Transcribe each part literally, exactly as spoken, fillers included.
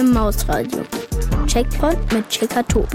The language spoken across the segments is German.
im Mausradio. Checkpoint mit Checker Tobi.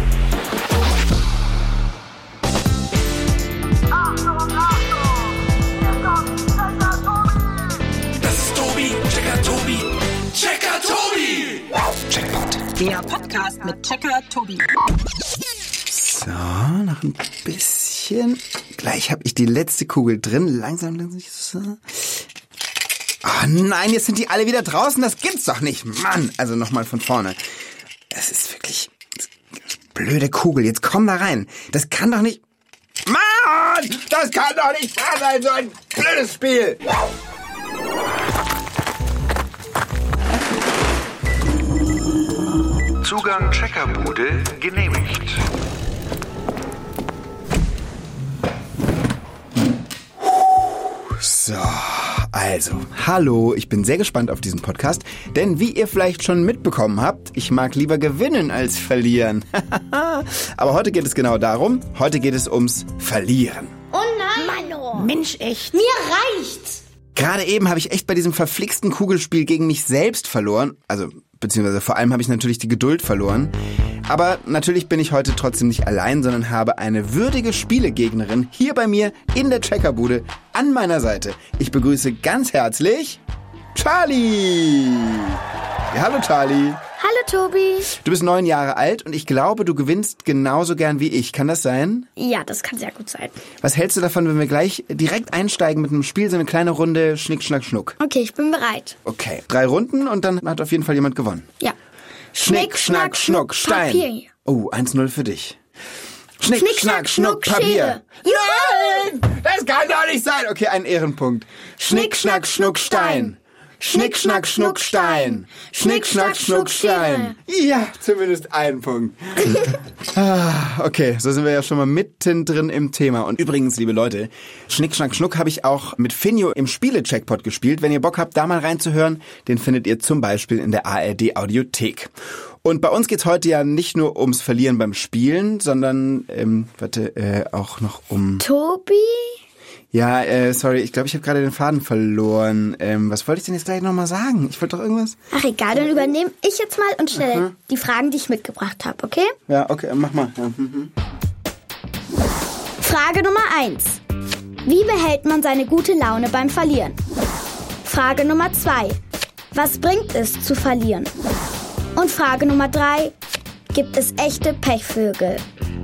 Das ist Tobi, Checker Tobi, Checker Tobi! Checkpoint. Der Podcast mit Checker Tobi. So, noch ein bisschen. Gleich habe ich die letzte Kugel drin. Langsam, langsam. So. Oh nein, jetzt sind die alle wieder draußen. Das gibt's doch nicht. Mann, also nochmal von vorne. Das ist wirklich blöde Kugel. Jetzt komm da rein. Das kann doch nicht... Mann, das kann doch nicht wahr sein, so ein blödes Spiel. Zugang Checkerbude genehmigt. So, also, hallo, ich bin sehr gespannt auf diesen Podcast, denn wie ihr vielleicht schon mitbekommen habt, ich mag lieber gewinnen als verlieren. Aber heute geht es genau darum, heute geht es ums Verlieren. Oh nein! Mano. Mensch, echt? Mir reicht's! Gerade eben habe ich echt bei diesem verflixten Kugelspiel gegen mich selbst verloren, also beziehungsweise vor allem habe ich natürlich die Geduld verloren. Aber natürlich bin ich heute trotzdem nicht allein, sondern habe eine würdige Spielegegnerin hier bei mir in der Checkerbude an meiner Seite. Ich begrüße ganz herzlich Charlie. Ja, hallo Charlie. Hallo Tobi. Du bist neun Jahre alt und ich glaube, du gewinnst genauso gern wie ich. Kann das sein? Ja, das kann sehr gut sein. Was hältst du davon, wenn wir gleich direkt einsteigen mit einem Spiel, so eine kleine Runde Schnick, Schnack, Schnuck? Okay, ich bin bereit. Okay, drei Runden und dann hat auf jeden Fall jemand gewonnen. Ja. Schnick, Schnack, Schnuck, Stein. Papier. Oh, eins null für dich. Schnick, Schnick, Schnack, Schnack, Schnuck, Schnuck, Papier. Schere. Nein, das kann doch nicht sein. Okay, ein Ehrenpunkt. Schnick, Schnack, Schnuck, Stein. Schnick, Schnack, Schnuck, Stein. Schnick, Schnack, Schnuck, Stein. Ja, zumindest ein Punkt. Ah, okay, so sind wir ja schon mal mittendrin im Thema. Und übrigens, liebe Leute, Schnick, Schnack, Schnuck habe ich auch mit Finjo im Spiele-Checkpot gespielt. Wenn ihr Bock habt, da mal reinzuhören, den findet ihr zum Beispiel in der A R D-Audiothek. Und bei uns geht's heute ja nicht nur ums Verlieren beim Spielen, sondern, ähm, warte, äh, auch noch um... Tobi? Ja, äh, sorry, ich glaube, ich habe gerade den Faden verloren. Ähm, was wollte ich denn jetzt gleich nochmal sagen? Ich wollte doch irgendwas... Ach egal, dann übernehme ich jetzt mal und stelle Mhm. die Fragen, die ich mitgebracht habe, okay? Ja, okay, mach mal. Ja, mhm. Frage Nummer eins. Wie behält man seine gute Laune beim Verlieren? Frage Nummer zwei. Was bringt es zu verlieren? Und Frage Nummer drei. Gibt es echte Pechvögel?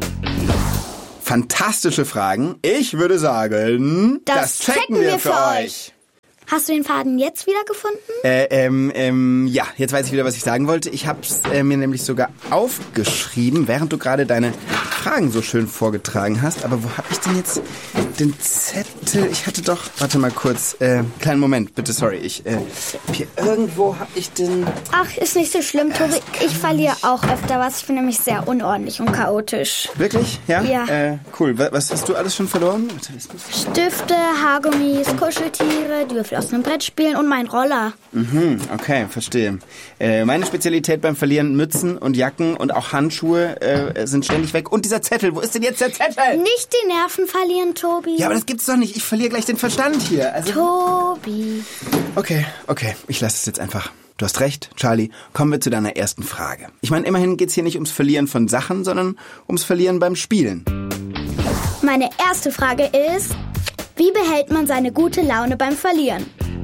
Fantastische Fragen. Ich würde sagen, Das checken wir für euch. Hast du den Faden jetzt wieder gefunden? Äh, ähm, ähm, ja, jetzt weiß ich wieder, was ich sagen wollte. Ich habe es äh, mir nämlich sogar aufgeschrieben, während du gerade deine Fragen so schön vorgetragen hast. Aber wo habe ich denn jetzt den Zettel? Ich hatte doch... Warte mal kurz. Äh, kleinen Moment, bitte, sorry. Ich, äh, hier irgendwo habe ich den... Ach, ist nicht so schlimm, Tobi. Ich verliere auch öfter was. Ich bin nämlich sehr unordentlich und chaotisch. Wirklich? Ja? Ja. Äh, cool. Was, was hast du alles schon verloren? Warte, ist das... Stifte, Haargummis, Kuscheltiere, die Würfel aus einem Brett spielen und mein Roller. Mhm, okay, verstehe. Äh, meine Spezialität beim Verlieren, Mützen und Jacken und auch Handschuhe äh, sind ständig weg. Und dieser Zettel, wo ist denn jetzt der Zettel? Nicht die Nerven verlieren, Tobi. Ja, aber das gibt's doch nicht. Ich verliere gleich den Verstand hier. Also... Tobi. Okay, okay, ich lasse es jetzt einfach. Du hast recht, Charlie. Kommen wir zu deiner ersten Frage. Ich meine, immerhin geht's hier nicht ums Verlieren von Sachen, sondern ums Verlieren beim Spielen. Meine erste Frage ist, wie behält man seine gute Laune beim Verlieren?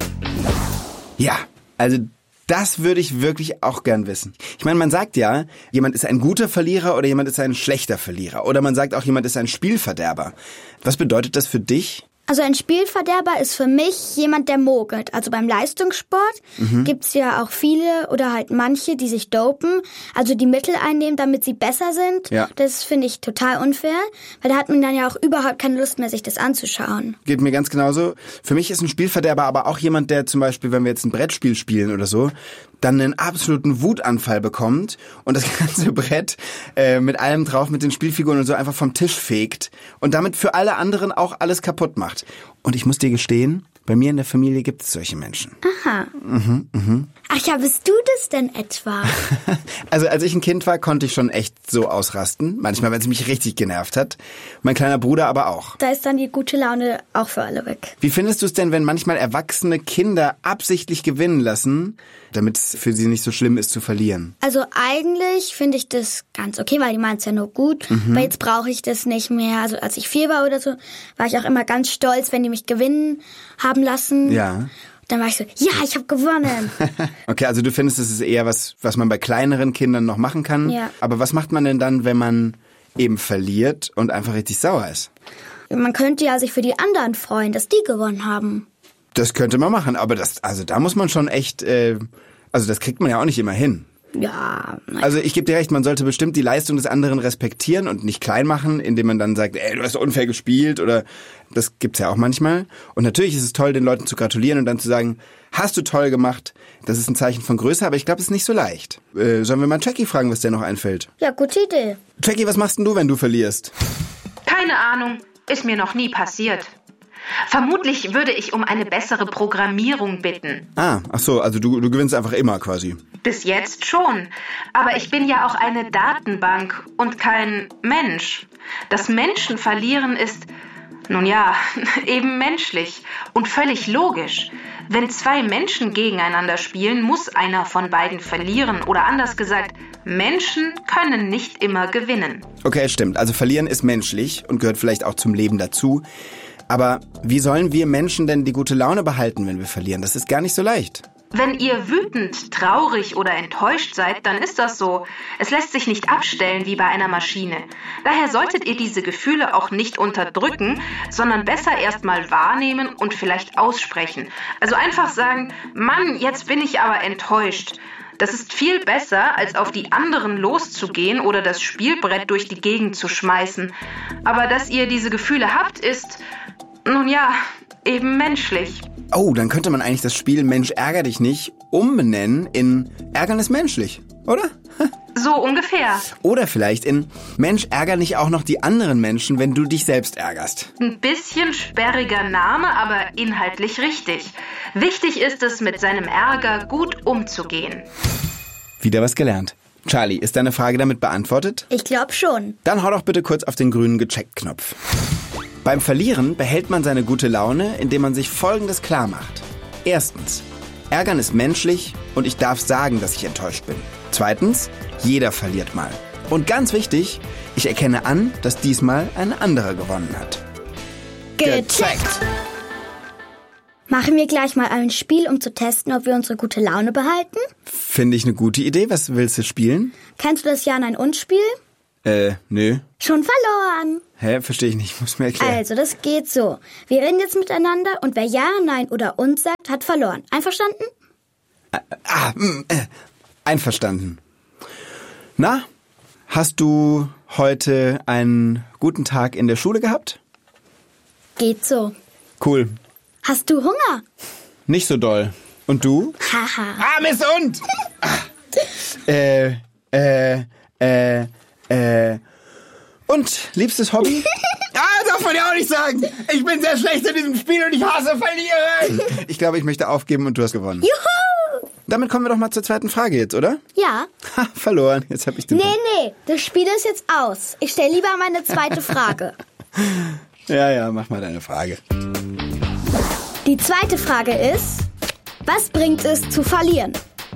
Ja, also das würde ich wirklich auch gern wissen. Ich meine, man sagt ja, jemand ist ein guter Verlierer oder jemand ist ein schlechter Verlierer. Oder man sagt auch, jemand ist ein Spielverderber. Was bedeutet das für dich? Also ein Spielverderber ist für mich jemand, der mogelt. Also beim Leistungssport mhm. gibt's ja auch viele oder halt manche, die sich dopen, also die Mittel einnehmen, damit sie besser sind. Ja. Das finde ich total unfair, weil da hat man dann ja auch überhaupt keine Lust mehr, sich das anzuschauen. Geht mir ganz genauso. Für mich ist ein Spielverderber aber auch jemand, der zum Beispiel, wenn wir jetzt ein Brettspiel spielen oder so, dann einen absoluten Wutanfall bekommt und das ganze Brett äh, mit allem drauf, mit den Spielfiguren und so einfach vom Tisch fegt und damit für alle anderen auch alles kaputt macht. Und ich muss dir gestehen, Bei mir in der Familie gibt es solche Menschen. Aha. Mhm, mhm. Ach ja, bist du das denn etwa? Also als ich ein Kind war, konnte ich schon echt so ausrasten. Manchmal, wenn es mich richtig genervt hat. Mein kleiner Bruder aber auch. Da ist dann die gute Laune auch für alle weg. Wie findest du es denn, wenn manchmal erwachsene Kinder absichtlich gewinnen lassen, damit es für sie nicht so schlimm ist zu verlieren? Also eigentlich finde ich das ganz okay, weil die meinen es ja nur gut. Mhm. Aber jetzt brauche ich das nicht mehr. Also als ich vier war oder so, war ich auch immer ganz stolz, wenn die mich gewinnen haben lassen. Ja. Dann war ich so, ja, ich habe gewonnen. Okay, also du findest, das ist eher was, was man bei kleineren Kindern noch machen kann. Ja. Aber was macht man denn dann, wenn man eben verliert und einfach richtig sauer ist? Man könnte ja sich für die anderen freuen, dass die gewonnen haben. Das könnte man machen, aber das, also da muss man schon echt, äh, also das kriegt man ja auch nicht immer hin. Ja. Nein. Also ich gebe dir recht, man sollte bestimmt die Leistung des anderen respektieren und nicht klein machen, indem man dann sagt, ey, du hast unfair gespielt oder das gibt's ja auch manchmal. Und natürlich ist es toll, den Leuten zu gratulieren und dann zu sagen, hast du toll gemacht, das ist ein Zeichen von Größe, aber ich glaube, es ist nicht so leicht. Äh, sollen wir mal Jackie fragen, was dir noch einfällt? Ja, gute Idee. Jackie, was machst denn du, wenn du verlierst? Keine Ahnung, ist mir noch nie passiert. Vermutlich würde ich um eine bessere Programmierung bitten. Ah, ach so, also du, du gewinnst einfach immer quasi. Bis jetzt schon. Aber ich bin ja auch eine Datenbank und kein Mensch. Das Menschen verlieren ist, nun ja, eben menschlich und völlig logisch. Wenn zwei Menschen gegeneinander spielen, muss einer von beiden verlieren. Oder anders gesagt, Menschen können nicht immer gewinnen. Okay, stimmt. Also verlieren ist menschlich und gehört vielleicht auch zum Leben dazu. Aber wie sollen wir Menschen denn die gute Laune behalten, wenn wir verlieren? Das ist gar nicht so leicht. Wenn ihr wütend, traurig oder enttäuscht seid, dann ist das so. Es lässt sich nicht abstellen wie bei einer Maschine. Daher solltet ihr diese Gefühle auch nicht unterdrücken, sondern besser erstmal wahrnehmen und vielleicht aussprechen. Also einfach sagen, Mann, jetzt bin ich aber enttäuscht. Das ist viel besser, als auf die anderen loszugehen oder das Spielbrett durch die Gegend zu schmeißen. Aber dass ihr diese Gefühle habt, ist, nun ja, eben menschlich. Oh, dann könnte man eigentlich das Spiel Mensch ärger dich nicht umbenennen in Ärgernis menschlich, oder? So ungefähr. Oder vielleicht in Mensch ärger nicht auch noch die anderen Menschen, wenn du dich selbst ärgerst. Ein bisschen sperriger Name, aber inhaltlich richtig. Wichtig ist es, mit seinem Ärger gut umzugehen. Wieder was gelernt. Charlie, ist deine Frage damit beantwortet? Ich glaube schon. Dann hau doch bitte kurz auf den grünen Gecheckt-Knopf. Beim Verlieren behält man seine gute Laune, indem man sich Folgendes klar macht. Erstens, Ärgern ist menschlich und ich darf sagen, dass ich enttäuscht bin. Zweitens, jeder verliert mal. Und ganz wichtig, ich erkenne an, dass diesmal ein anderer gewonnen hat. Gecheckt! Machen wir gleich mal ein Spiel, um zu testen, ob wir unsere gute Laune behalten? Finde ich eine gute Idee. Was willst du spielen? Kennst du das Ja, Nein, Und Spiel? Äh, nö. Schon verloren. Hä, verstehe ich nicht. Muss mir erklären. Also, das geht so. Wir reden jetzt miteinander und wer Ja, Nein oder Und sagt, hat verloren. Einverstanden? Ah, äh, einverstanden. Na, hast du heute einen guten Tag in der Schule gehabt? Geht so. Cool. Hast du Hunger? Nicht so doll. Und du? Haha. Ah, Miss Und! ah. Äh, äh, äh, äh. Und, liebstes Hobby? Ah, darf man ja auch nicht sagen. Ich bin sehr schlecht in diesem Spiel und ich hasse Verlieren. Ich glaube, ich möchte aufgeben und du hast gewonnen. Juhu! Damit kommen wir doch mal zur zweiten Frage jetzt, oder? Ja. Ha, verloren. Jetzt habe ich den Nee, Punkt. nee, das Spiel ist jetzt aus. Ich stelle lieber meine zweite Frage. Ja, ja, mach mal deine Frage. Die zweite Frage ist, was bringt es zu verlieren?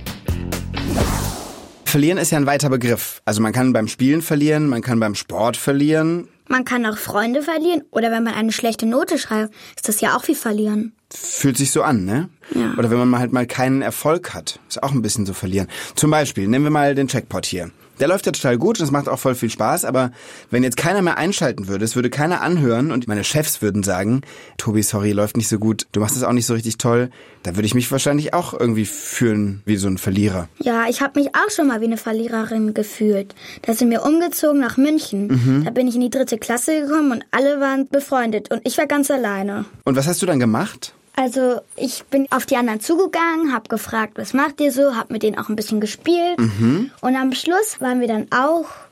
Verlieren ist ja ein weiter Begriff. Also man kann beim Spielen verlieren, man kann beim Sport verlieren. Man kann auch Freunde verlieren oder wenn man eine schlechte Note schreibt, ist das ja auch wie verlieren. Fühlt sich so an, ne? Ja. Oder wenn man mal halt mal keinen Erfolg hat. Ist auch ein bisschen so verlieren. Zum Beispiel, nehmen wir mal den Jackpot hier. Der läuft ja total gut und es macht auch voll viel Spaß, aber wenn jetzt keiner mehr einschalten würde, es würde keiner anhören und meine Chefs würden sagen, Tobi, sorry, läuft nicht so gut, du machst es auch nicht so richtig toll, da würde ich mich wahrscheinlich auch irgendwie fühlen wie so ein Verlierer. Ja, ich habe mich auch schon mal wie eine Verliererin gefühlt. Da sind wir umgezogen nach München. Mhm. Da bin ich in die dritte Klasse gekommen und alle waren befreundet und ich war ganz alleine. Und was hast du dann gemacht? Also ich bin auf die anderen zugegangen, hab gefragt, was macht ihr so, hab mit denen auch ein bisschen gespielt. Mhm. Und am Schluss waren wir dann auch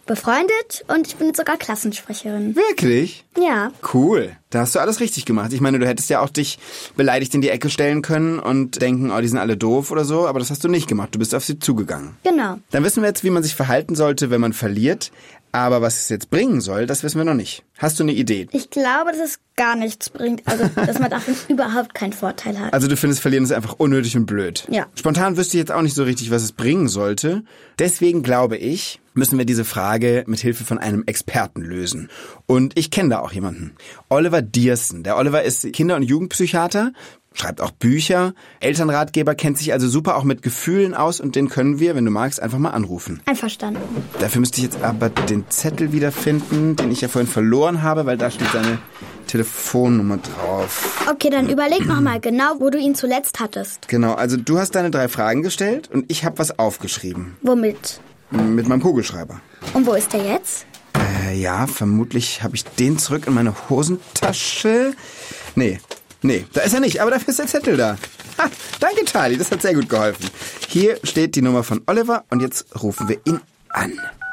befreundet und ich bin jetzt sogar Klassensprecherin. Wirklich? Ja. Cool. Da hast du alles richtig gemacht. Ich meine, du hättest ja auch dich beleidigt in die Ecke stellen können und denken, oh, die sind alle doof oder so, aber das hast du nicht gemacht. Du bist auf sie zugegangen. Genau. Dann wissen wir jetzt, wie man sich verhalten sollte, wenn man verliert. Aber was es jetzt bringen soll, das wissen wir noch nicht. Hast du eine Idee? Ich glaube, dass es gar nichts bringt. Also, dass man davon überhaupt keinen Vorteil hat. Also du findest, Verlieren ist einfach unnötig und blöd. Ja. Spontan wüsste ich jetzt auch nicht so richtig, was es bringen sollte. Deswegen glaube ich, müssen wir diese Frage mit Hilfe von einem Experten lösen. Und ich kenne da auch jemanden. Oliver Diersten. Der Oliver ist Kinder- und Jugendpsychiater, schreibt auch Bücher, Elternratgeber, kennt sich also super auch mit Gefühlen aus und den können wir, wenn du magst, einfach mal anrufen. Einverstanden. Dafür müsste ich jetzt aber den Zettel wiederfinden, den ich ja vorhin verloren habe, weil da steht seine Telefonnummer drauf. Okay, dann überleg noch mal genau, wo du ihn zuletzt hattest. Genau, also du hast deine drei Fragen gestellt und ich habe was aufgeschrieben. Womit? Mit meinem Kugelschreiber. Und wo ist der jetzt? Äh, ja, vermutlich habe ich den zurück in meine Hosentasche. Nee, nee, da ist er nicht, aber dafür ist der Zettel da. Ha, danke, Charlie, das hat sehr gut geholfen. Hier steht die Nummer von Oliver und jetzt rufen wir ihn an.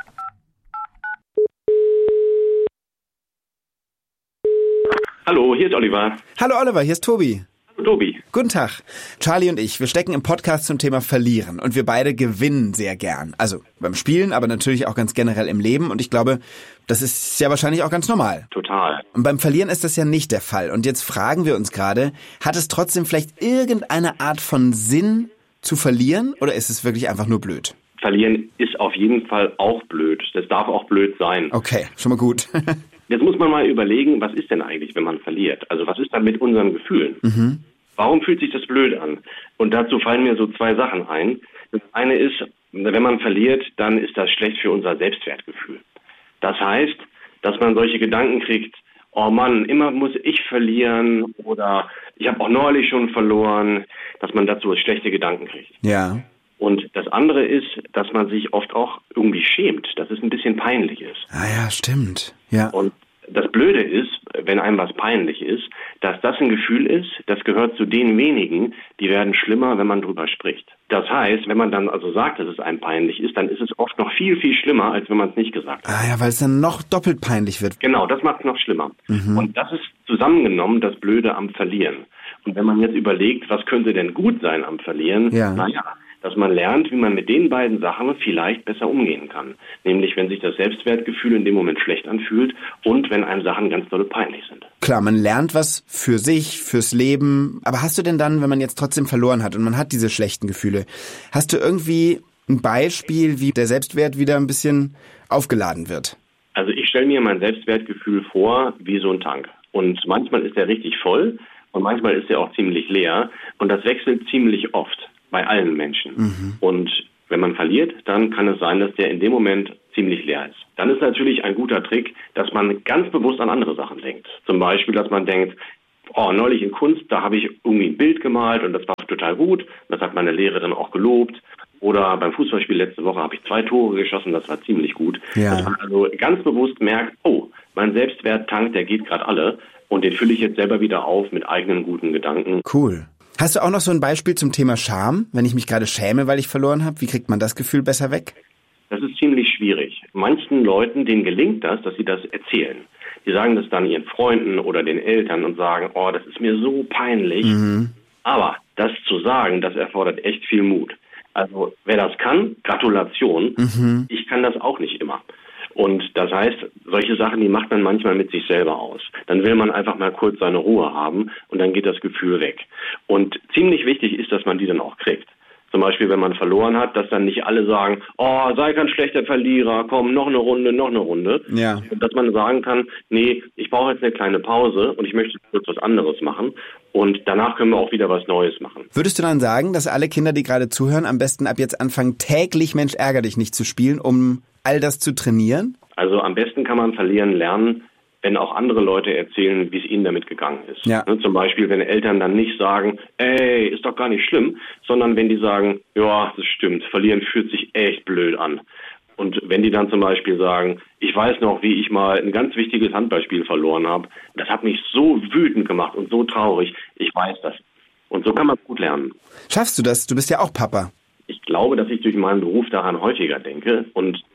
Hallo, hier ist Oliver. Hallo Oliver, hier ist Tobi. Tobi. Guten Tag. Charlie und ich, wir stecken im Podcast zum Thema Verlieren und wir beide gewinnen sehr gern. Also beim Spielen, aber natürlich auch ganz generell im Leben und ich glaube, das ist ja wahrscheinlich auch ganz normal. Total. Und beim Verlieren ist das ja nicht der Fall. Und jetzt fragen wir uns gerade, hat es trotzdem vielleicht irgendeine Art von Sinn zu verlieren oder ist es wirklich einfach nur blöd? Verlieren ist auf jeden Fall auch blöd. Das darf auch blöd sein. Okay, schon mal gut. Jetzt muss man mal überlegen, was ist denn eigentlich, wenn man verliert? Also was ist dann mit unseren Gefühlen? Mhm. Warum fühlt sich das blöd an? Und dazu fallen mir so zwei Sachen ein. Das eine ist, wenn man verliert, dann ist das schlecht für unser Selbstwertgefühl. Das heißt, dass man solche Gedanken kriegt, oh Mann, immer muss ich verlieren oder ich habe auch neulich schon verloren, dass man dazu schlechte Gedanken kriegt. Ja. Und das andere ist, dass man sich oft auch irgendwie schämt, dass es ein bisschen peinlich ist. Ah ja, stimmt. Ja. Und das Blöde ist, wenn einem was peinlich ist, dass das ein Gefühl ist, das gehört zu den wenigen, die werden schlimmer, wenn man drüber spricht. Das heißt, wenn man dann also sagt, dass es einem peinlich ist, dann ist es oft noch viel, viel schlimmer, als wenn man es nicht gesagt hat. Ah ja, weil es dann noch doppelt peinlich wird. Genau, das macht es noch schlimmer. Mhm. Und das ist zusammengenommen das Blöde am Verlieren. Und wenn man jetzt überlegt, was könnte denn gut sein am Verlieren, ja. naja, dass man lernt, wie man mit den beiden Sachen vielleicht besser umgehen kann. Nämlich, wenn sich das Selbstwertgefühl in dem Moment schlecht anfühlt und wenn einem Sachen ganz doll peinlich sind. Klar, man lernt was für sich, fürs Leben. Aber hast du denn dann, wenn man jetzt trotzdem verloren hat und man hat diese schlechten Gefühle, hast du irgendwie ein Beispiel, wie der Selbstwert wieder ein bisschen aufgeladen wird? Also ich stelle mir mein Selbstwertgefühl vor wie so ein Tank. Und manchmal ist er richtig voll und manchmal ist er auch ziemlich leer. Und das wechselt ziemlich oft. Bei allen Menschen. Mhm. Und wenn man verliert, dann kann es sein, dass der in dem Moment ziemlich leer ist. Dann ist natürlich ein guter Trick, dass man ganz bewusst an andere Sachen denkt. Zum Beispiel, dass man denkt, oh, neulich in Kunst, da habe ich irgendwie ein Bild gemalt und das war total gut. Das hat meine Lehrerin auch gelobt. Oder beim Fußballspiel letzte Woche habe ich zwei Tore geschossen, das war ziemlich gut. Ja. Dass man also ganz bewusst merkt, oh, mein Selbstwerttank, der geht gerade alle und den fülle ich jetzt selber wieder auf mit eigenen guten Gedanken. Cool. Hast du auch noch so ein Beispiel zum Thema Scham? Wenn ich mich gerade schäme, weil ich verloren habe, wie kriegt man das Gefühl besser weg? Das ist ziemlich schwierig. Manchen Leuten, denen gelingt das, dass sie das erzählen. Die sagen das dann ihren Freunden oder den Eltern und sagen, oh, das ist mir so peinlich. Mhm. Aber das zu sagen, das erfordert echt viel Mut. Also wer das kann, Gratulation. Mhm. Ich kann das auch nicht immer. Und das heißt, solche Sachen, die macht man manchmal mit sich selber aus. Dann will man einfach mal kurz seine Ruhe haben und dann geht das Gefühl weg. Und ziemlich wichtig ist, dass man die dann auch kriegt. Zum Beispiel, wenn man verloren hat, dass dann nicht alle sagen, oh, sei kein schlechter Verlierer, komm, noch eine Runde, noch eine Runde. Ja. Und dass man sagen kann, nee, ich brauche jetzt eine kleine Pause und ich möchte kurz was anderes machen. Und danach können wir auch wieder was Neues machen. Würdest du dann sagen, dass alle Kinder, die gerade zuhören, am besten ab jetzt anfangen, täglich Mensch ärger dich nicht zu spielen, um all das zu trainieren? Also am besten kann man verlieren lernen, wenn auch andere Leute erzählen, wie es ihnen damit gegangen ist. Ja. Ne, zum Beispiel, wenn Eltern dann nicht sagen, ey, ist doch gar nicht schlimm, sondern wenn die sagen, ja, das stimmt, verlieren fühlt sich echt blöd an. Und wenn die dann zum Beispiel sagen, ich weiß noch, wie ich mal ein ganz wichtiges Handballspiel verloren habe, das hat mich so wütend gemacht und so traurig, ich weiß das. Und so kann man gut lernen. Schaffst du das? Du bist ja auch Papa. Ich glaube, dass ich durch meinen Beruf daran häufiger denke und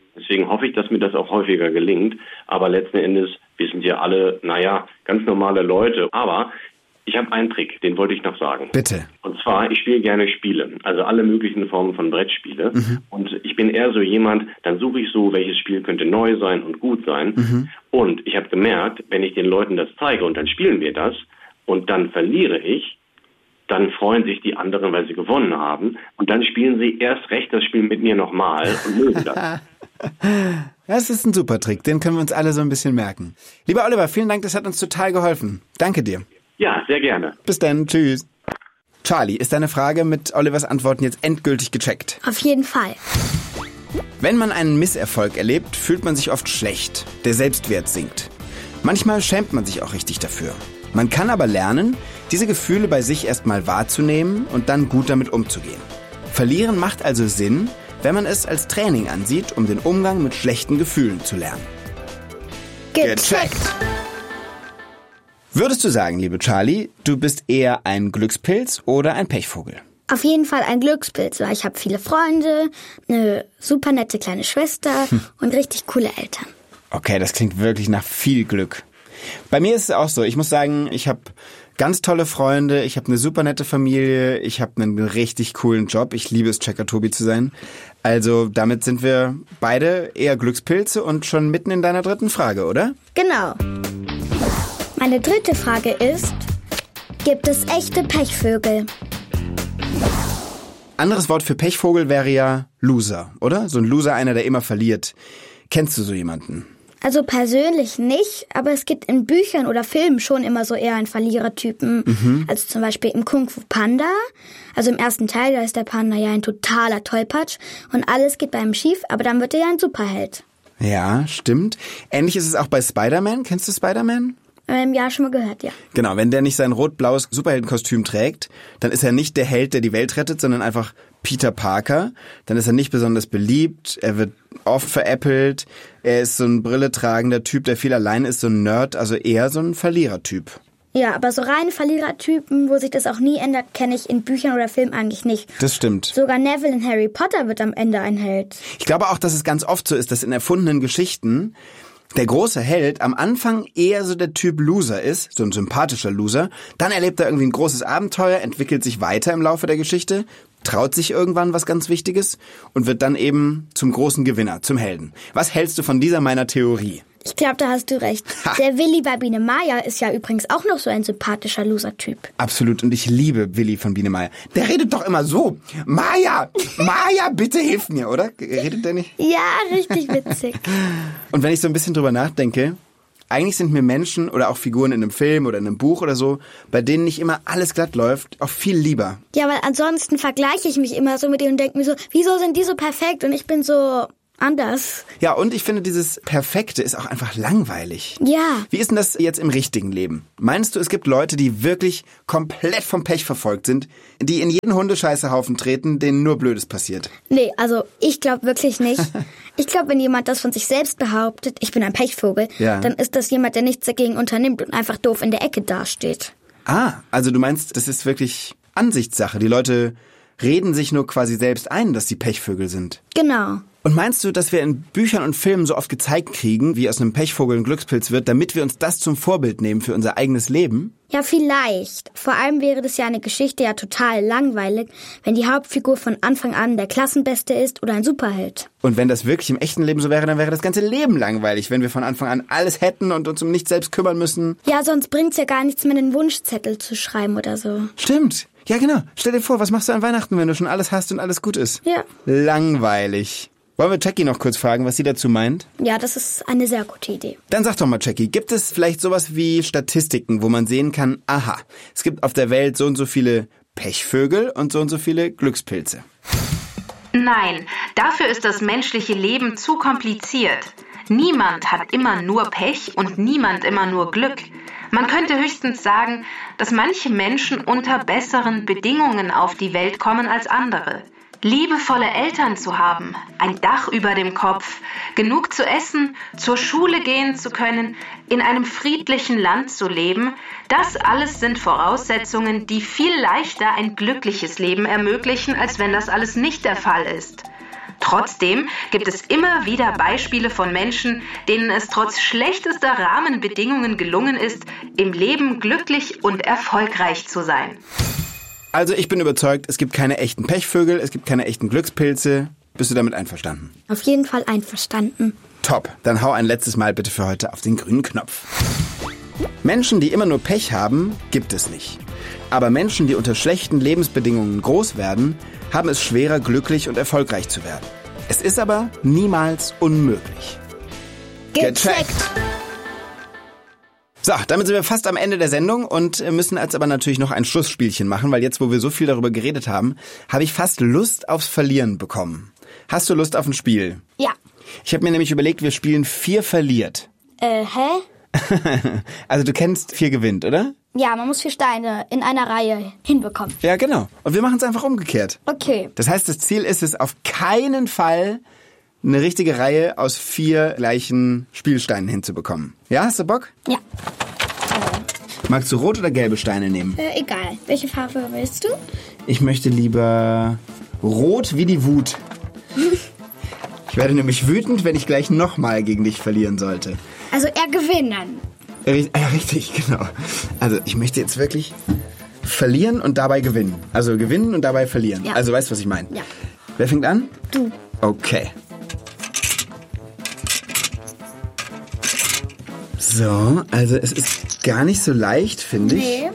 Deswegen hoffe ich, dass mir das auch häufiger gelingt. Aber letzten Endes, wir sind ja alle, naja, ganz normale Leute. Aber ich habe einen Trick, den wollte ich noch sagen. Bitte. Und zwar, ich spiele gerne Spiele, also alle möglichen Formen von Brettspiele. Mhm. Und ich bin eher so jemand, dann suche ich so, welches Spiel könnte neu sein und gut sein. Mhm. Und ich habe gemerkt, wenn ich den Leuten das zeige und dann spielen wir das und dann verliere ich, dann freuen sich die anderen, weil sie gewonnen haben. Und dann spielen sie erst recht das Spiel mit mir nochmal und mögen das. Das ist ein super Trick, den können wir uns alle so ein bisschen merken. Lieber Oliver, vielen Dank, das hat uns total geholfen. Danke dir. Ja, sehr gerne. Bis dann, tschüss. Charlie, ist deine Frage mit Olivers Antworten jetzt endgültig gecheckt? Auf jeden Fall. Wenn man einen Misserfolg erlebt, fühlt man sich oft schlecht. Der Selbstwert sinkt. Manchmal schämt man sich auch richtig dafür. Man kann aber lernen, diese Gefühle bei sich erstmal wahrzunehmen und dann gut damit umzugehen. Verlieren macht also Sinn, wenn man es als Training ansieht, um den Umgang mit schlechten Gefühlen zu lernen. Gecheckt! Würdest du sagen, liebe Charlie, du bist eher ein Glückspilz oder ein Pechvogel? Auf jeden Fall ein Glückspilz, weil ich habe viele Freunde, eine super nette kleine Schwester hm. und richtig coole Eltern. Okay, das klingt wirklich nach viel Glück. Bei mir ist es auch so, ich muss sagen, ich habe ganz tolle Freunde, ich habe eine super nette Familie, ich habe einen richtig coolen Job, ich liebe es, Checker Tobi zu sein. Also damit sind wir beide eher Glückspilze und schon mitten in deiner dritten Frage, oder? Genau. Meine dritte Frage ist, gibt es echte Pechvögel? Anderes Wort für Pechvogel wäre ja Loser, oder? So ein Loser, einer, der immer verliert. Kennst du so jemanden? Also persönlich nicht, aber es gibt in Büchern oder Filmen schon immer so eher einen Verlierertypen. Mhm. Also zum Beispiel im Kung Fu Panda. Also im ersten Teil, da ist der Panda ja ein totaler Tollpatsch und alles geht bei ihm schief, aber dann wird er ja ein Superheld. Ja, stimmt. Ähnlich ist es auch bei Spider-Man. Kennst du Spider-Man? Ähm, ja, schon mal gehört, ja. Genau, wenn der nicht sein rot-blaues Superheldenkostüm trägt, dann ist er nicht der Held, der die Welt rettet, sondern einfach Peter Parker. Dann ist er nicht besonders beliebt, er wird oft veräppelt, er ist so ein brilletragender Typ, der viel allein ist, so ein Nerd, also eher so ein Verlierertyp. Ja, aber so reine Verlierertypen, wo sich das auch nie ändert, kenne ich in Büchern oder Filmen eigentlich nicht. Das stimmt. Sogar Neville in Harry Potter wird am Ende ein Held. Ich glaube auch, dass es ganz oft so ist, dass in erfundenen Geschichten der große Held am Anfang eher so der Typ Loser ist, so ein sympathischer Loser. Dann erlebt er irgendwie ein großes Abenteuer, entwickelt sich weiter im Laufe der Geschichte, traut sich irgendwann was ganz Wichtiges und wird dann eben zum großen Gewinner, zum Helden. Was hältst du von dieser meiner Theorie? Ich glaube, da hast du recht. Ha. Der Willi bei Biene Maya ist ja übrigens auch noch so ein sympathischer Loser-Typ. Absolut, und ich liebe Willi von Biene Maya. Der redet doch immer so. Maya, Maya, bitte hilf mir, oder? Redet der nicht? Ja, richtig witzig. Und wenn ich so ein bisschen drüber nachdenke, eigentlich sind mir Menschen oder auch Figuren in einem Film oder in einem Buch oder so, bei denen nicht immer alles glatt läuft, auch viel lieber. Ja, weil ansonsten vergleiche ich mich immer so mit denen und denke mir so, wieso sind die so perfekt und ich bin so anders. Ja, und ich finde, dieses Perfekte ist auch einfach langweilig. Ja. Wie ist denn das jetzt im richtigen Leben? Meinst du, es gibt Leute, die wirklich komplett vom Pech verfolgt sind, die in jeden Hundescheißehaufen treten, denen nur Blödes passiert? Nee, also ich glaube wirklich nicht. Ich glaube, wenn jemand das von sich selbst behauptet, ich bin ein Pechvogel, ja, dann ist das jemand, der nichts dagegen unternimmt und einfach doof in der Ecke dasteht. Ah, also du meinst, das ist wirklich Ansichtssache. Die Leute reden sich nur quasi selbst ein, dass sie Pechvögel sind. Genau. Und meinst du, dass wir in Büchern und Filmen so oft gezeigt kriegen, wie aus einem Pechvogel ein Glückspilz wird, damit wir uns das zum Vorbild nehmen für unser eigenes Leben? Ja, vielleicht. Vor allem wäre das ja eine Geschichte ja total langweilig, wenn die Hauptfigur von Anfang an der Klassenbeste ist oder ein Superheld. Und wenn das wirklich im echten Leben so wäre, dann wäre das ganze Leben langweilig, wenn wir von Anfang an alles hätten und uns um nichts selbst kümmern müssen. Ja, sonst bringt's ja gar nichts mehr, einen Wunschzettel zu schreiben oder so. Stimmt. Ja, genau. Stell dir vor, was machst du an Weihnachten, wenn du schon alles hast und alles gut ist? Ja. Langweilig. Wollen wir Jackie noch kurz fragen, was sie dazu meint? Ja, das ist eine sehr gute Idee. Dann sag doch mal, Jackie, gibt es vielleicht sowas wie Statistiken, wo man sehen kann, aha, es gibt auf der Welt so und so viele Pechvögel und so und so viele Glückspilze? Nein, dafür ist das menschliche Leben zu kompliziert. Niemand hat immer nur Pech und niemand immer nur Glück. Man könnte höchstens sagen, dass manche Menschen unter besseren Bedingungen auf die Welt kommen als andere. Liebevolle Eltern zu haben, ein Dach über dem Kopf, genug zu essen, zur Schule gehen zu können, in einem friedlichen Land zu leben, das alles sind Voraussetzungen, die viel leichter ein glückliches Leben ermöglichen, als wenn das alles nicht der Fall ist. Trotzdem gibt es immer wieder Beispiele von Menschen, denen es trotz schlechtester Rahmenbedingungen gelungen ist, im Leben glücklich und erfolgreich zu sein. Also ich bin überzeugt, es gibt keine echten Pechvögel, es gibt keine echten Glückspilze. Bist du damit einverstanden? Auf jeden Fall einverstanden. Top, dann hau ein letztes Mal bitte für heute auf den grünen Knopf. Menschen, die immer nur Pech haben, gibt es nicht. Aber Menschen, die unter schlechten Lebensbedingungen groß werden, haben es schwerer, glücklich und erfolgreich zu werden. Es ist aber niemals unmöglich. Gecheckt! So, damit sind wir fast am Ende der Sendung und müssen jetzt aber natürlich noch ein Schlussspielchen machen, weil jetzt, wo wir so viel darüber geredet haben, habe ich fast Lust aufs Verlieren bekommen. Hast du Lust auf ein Spiel? Ja. Ich habe mir nämlich überlegt, wir spielen vier verliert. Äh, hä? Also du kennst vier gewinnt, oder? Ja, man muss vier Steine in einer Reihe hinbekommen. Ja, genau. Und wir machen es einfach umgekehrt. Okay. Das heißt, das Ziel ist es, auf keinen Fall eine richtige Reihe aus vier gleichen Spielsteinen hinzubekommen. Ja, hast du Bock? Ja. Magst du rot oder gelbe Steine nehmen? Äh, egal. Welche Farbe willst du? Ich möchte lieber rot wie die Wut. Ich werde nämlich wütend, wenn ich gleich nochmal gegen dich verlieren sollte. Also eher gewinnen. Ja, richtig, genau. Also ich möchte jetzt wirklich verlieren und dabei gewinnen. Also gewinnen und dabei verlieren. Ja. Also weißt du, was ich meine? Ja. Wer fängt an? Du. Okay. So, also es ist gar nicht so leicht, finde ich. Nee.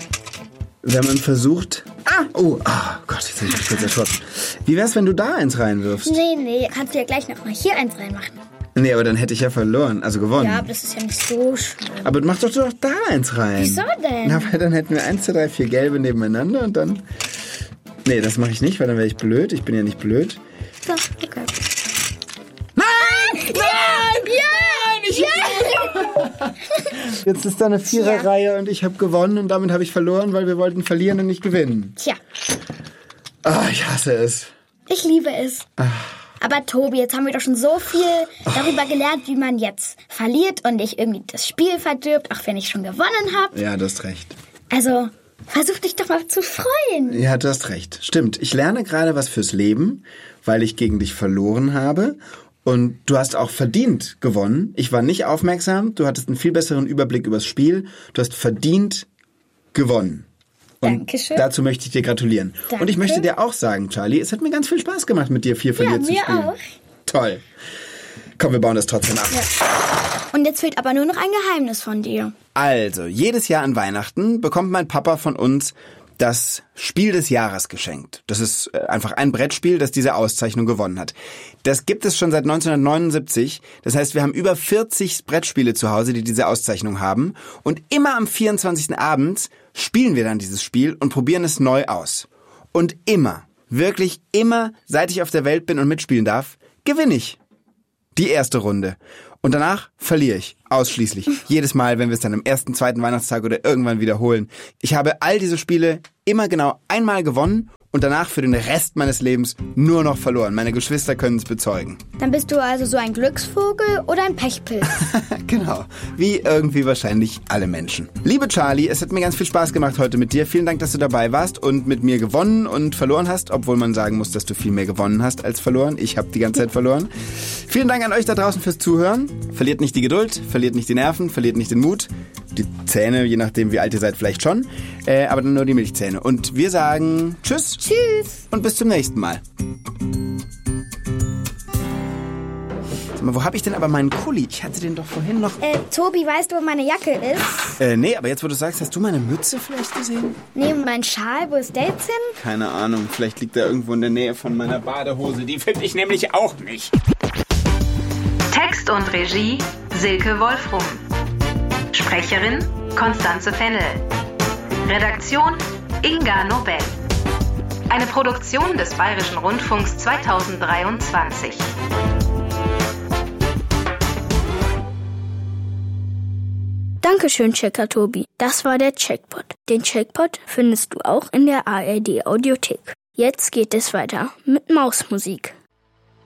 Wenn man versucht... Ah! Oh, oh Gott, jetzt habe ich mich kurz erschossen. Wie wär's, wenn du da eins reinwirfst? Nee, nee. Kannst du ja gleich noch mal hier eins reinmachen. Nee, aber dann hätte ich ja verloren, also gewonnen. Ja, aber das ist ja nicht so schlimm. Aber mach doch, doch da eins rein. Wieso denn? Na, weil dann hätten wir eins, zwei, drei, vier gelbe nebeneinander und dann... Nee, das mache ich nicht, weil dann wäre ich blöd. Ich bin ja nicht blöd. So, okay. Nein! Nein! Ja! Ich ja! Jetzt ist da eine Viererreihe und ich habe gewonnen und damit habe ich verloren, weil wir wollten verlieren und nicht gewinnen. Tja. Ah, ich hasse es. Ich liebe es. Ach. Aber Tobi, jetzt haben wir doch schon so viel darüber gelernt, wie man jetzt verliert und nicht irgendwie das Spiel verdirbt, auch wenn ich schon gewonnen habe. Ja, du hast recht. Also, versuch dich doch mal zu freuen. Ja, du hast recht. Stimmt, ich lerne gerade was fürs Leben, weil ich gegen dich verloren habe. Und du hast auch verdient gewonnen. Ich war nicht aufmerksam, du hattest einen viel besseren Überblick übers Spiel. Du hast verdient gewonnen. Und Dankeschön. Dazu möchte ich dir gratulieren. Danke. Und ich möchte dir auch sagen, Charlie, es hat mir ganz viel Spaß gemacht, mit dir vier verliert zu mir spielen. auch. Toll. Komm, wir bauen das trotzdem ab. Ja. Und jetzt fehlt aber nur noch ein Geheimnis von dir. Also, jedes Jahr an Weihnachten bekommt mein Papa von uns das Spiel des Jahres geschenkt. Das ist einfach ein Brettspiel, das diese Auszeichnung gewonnen hat. Das gibt es schon seit neunzehnhundertneunundsiebzig. Das heißt, wir haben über vierzig Brettspiele zu Hause, die diese Auszeichnung haben. Und immer am vierundzwanzigsten abends spielen wir dann dieses Spiel und probieren es neu aus. Und immer, wirklich immer, seit ich auf der Welt bin und mitspielen darf, gewinne ich die erste Runde. Und danach verliere ich. Ausschließlich. Jedes Mal, wenn wir es dann am ersten, zweiten Weihnachtstag oder irgendwann wiederholen. Ich habe all diese Spiele immer genau einmal gewonnen und danach für den Rest meines Lebens nur noch verloren. Meine Geschwister können es bezeugen. Dann bist du also so ein Glücksvogel oder ein Pechpilz. Genau. Wie irgendwie wahrscheinlich alle Menschen. Liebe Charlie, es hat mir ganz viel Spaß gemacht heute mit dir. Vielen Dank, dass du dabei warst und mit mir gewonnen und verloren hast. Obwohl man sagen muss, dass du viel mehr gewonnen hast als verloren. Ich habe die ganze Zeit verloren. Vielen Dank an euch da draußen fürs Zuhören. Verliert nicht die Geduld, verliert nicht die Nerven, verliert nicht den Mut. Die Zähne, je nachdem wie alt ihr seid, vielleicht schon. Äh, aber dann nur die Milchzähne. Und wir sagen Tschüss. Tschüss. Und bis zum nächsten Mal. Sag mal, wo habe ich denn aber meinen Kuli? Ich hatte den doch vorhin noch... Äh, Tobi, weißt du, wo meine Jacke ist? Äh, nee, aber jetzt, wo du sagst, hast du meine Mütze vielleicht gesehen? Nee, mein Schal, wo ist der jetzt hin? Keine Ahnung, vielleicht liegt er irgendwo in der Nähe von meiner Badehose. Die finde ich nämlich auch nicht. Text und Regie Silke Wolfrum. Sprecherin Konstanze Fennel. Redaktion Inga Nobel. Eine Produktion des Bayerischen Rundfunks zweitausenddreiundzwanzig. Dankeschön, Checker Tobi. Das war der Checkpot. Den Checkpot findest du auch in der A R D Audiothek. Jetzt geht es weiter mit Mausmusik.